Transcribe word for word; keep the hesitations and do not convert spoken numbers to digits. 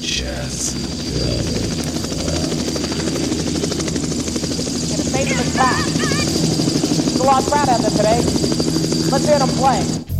Just In a state of attack. It's a lot crowd out there today. Let's hear them play.